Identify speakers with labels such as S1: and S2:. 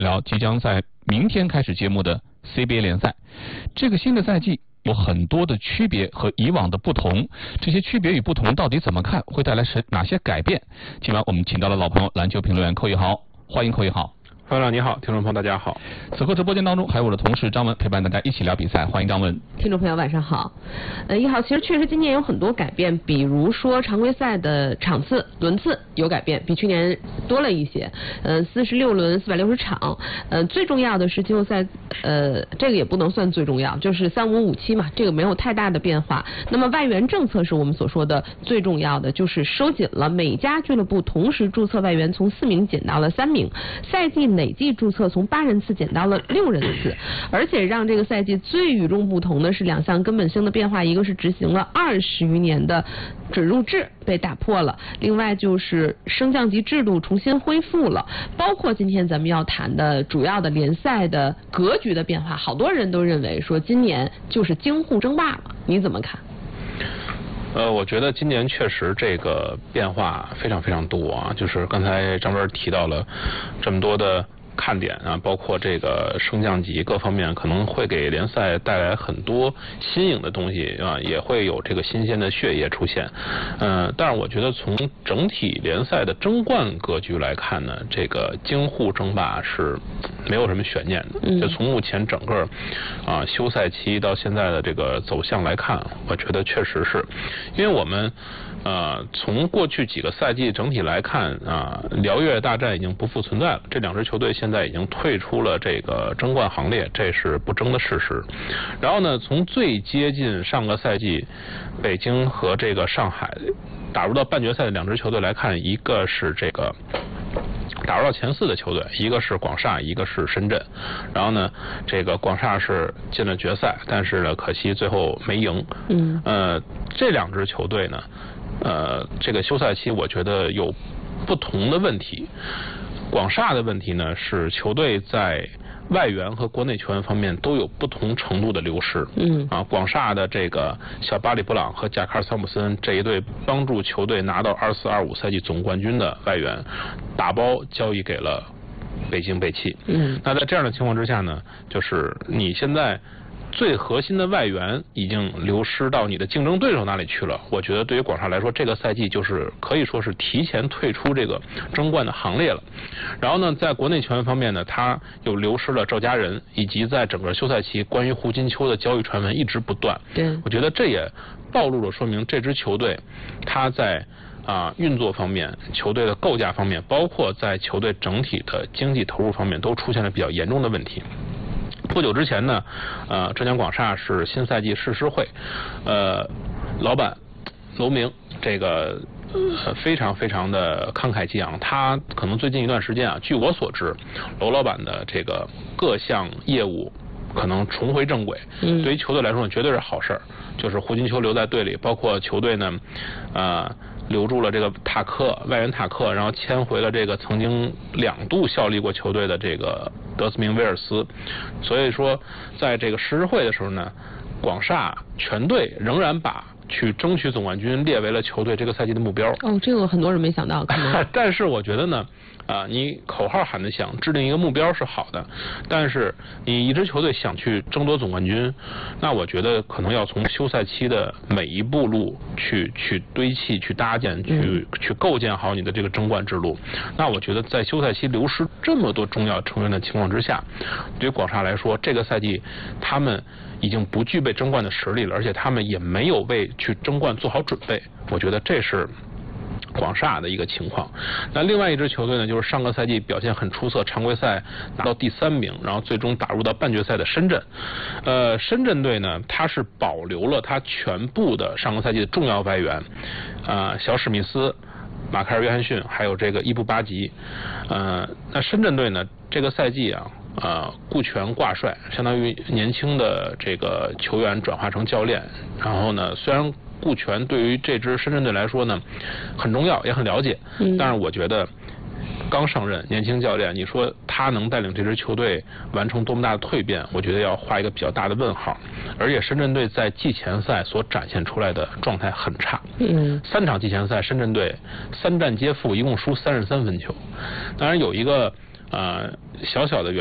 S1: 聊即将在明天开始揭幕的 CBA 联赛。这个新的赛季有很多的区别和以往的不同，这些区别与不同到底怎么看，会带来哪些改变？今晚我们请到了老朋友篮球评论员寇一豪，欢迎寇一豪。
S2: 范亮你好，听众朋友大家好。
S1: 此刻直播间当中还有我的同事张文陪伴大家一起聊比赛，欢迎张文。
S3: 听众朋友晚上好。一豪，其实确实今年有很多改变，比如说常规赛的场次轮次有改变，比去年多了一些，46轮460场。最重要的是季后赛，这个也不能算最重要，就是3557嘛，这个没有太大的变化。那么外援政策是我们所说的最重要的，就是收紧了每家俱乐部同时注册外援从4名减到了3名，赛季累计注册从8人次减到了6人次，而且让这个赛季最与众不同的是2项根本性的变化，一个是执行了20余年的准入制被打破了，另外就是升降级制度重新恢复了，包括今天咱们要谈的主要的联赛的格局的变化，好多人都认为说今年就是京沪争霸了，你怎么看？
S2: 我觉得今年确实这个变化非常非常多啊，就是刚才张文提到了这么多的看点啊，包括这个升降级各方面可能会给联赛带来很多新颖的东西啊，也会有这个新鲜的血液出现。但是我觉得从整体联赛的争冠格局来看呢，这个京沪争霸是没有什么悬念的。就从目前整个休赛期到现在的这个走向来看，我觉得确实是，因为我们从过去几个赛季整体来看辽粤大战已经不复存在了，这2支球队现在已经退出了这个争冠行列，这是不争的事实。然后呢，从最接近上个赛季北京和这个上海打入到半决赛的2支球队来看，一个是这个打入到前4的球队，一个是广厦，一个是深圳。然后呢，这个广厦是进了决赛，但是呢，可惜最后没赢。这2支球队呢，这个休赛期我觉得有不同的问题。广厦的问题呢是球队在外援和国内球员方面都有不同程度的流失。广厦的这个小巴里布朗和贾卡尔桑普森这一对帮助球队拿到24-25赛季总冠军的外援，打包交易给了北京北汽。那在这样的情况之下呢，就是你现在最核心的外援已经流失到你的竞争对手那里去了。我觉得对于广厦来说，这个赛季就是可以说是提前退出这个争冠的行列了。然后呢，在国内球员方面呢，他又流失了赵家人，以及在整个休赛期关于胡金秋的交易传闻一直不断。我觉得这也暴露了说明这支球队他在运作方面、球队的构架方面，包括在球队整体的经济投入方面都出现了比较严重的问题。不久之前呢，浙江广厦是新赛季誓师会，老板楼明这个非常非常的慷慨激昂，他可能最近一段时间据我所知，楼老板的这个各项业务可能重回正轨，对于球队来说呢，绝对是好事儿。就是胡金秋留在队里，包括球队呢，留住了这个塔克外援塔克，然后签回了这个曾经2度效力过球队的这个德斯明威尔斯。所以说，在这个誓师会的时候呢，广厦全队仍然把去争取总冠军列为了球队这个赛季的目标。
S3: 这个很多人没想到。
S2: 但是我觉得呢，你口号喊得响，制定一个目标是好的，但是你一支球队想去争夺总冠军，那我觉得可能要从休赛期的每一步路去堆砌、去搭建、去构建好你的这个争冠之路。那我觉得在休赛期流失这么多重要成员的情况之下，对于广厦来说，这个赛季他们已经不具备争冠的实力了，而且他们也没有为去争冠做好准备。我觉得这是广厦的一个情况。那另外一支球队呢，就是上个赛季表现很出色，常规赛拿到第3名，然后最终打入到半决赛的深圳。深圳队呢，他是保留了他全部的上个赛季的重要外援，小史密斯、马凯尔·约翰逊，还有这个伊布巴吉。那深圳队呢，这个赛季顾全挂帅，相当于年轻的这个球员转化成教练。然后呢，虽然顾全对于这支深圳队来说呢很重要，也很了解，但是我觉得刚上任年轻教练，你说他能带领这支球队完成多么大的蜕变，我觉得要画一个比较大的问号。而且深圳队在季前赛所展现出来的状态很差，3场季前赛深圳队3战皆负，一共输33分球。当然有一个小小的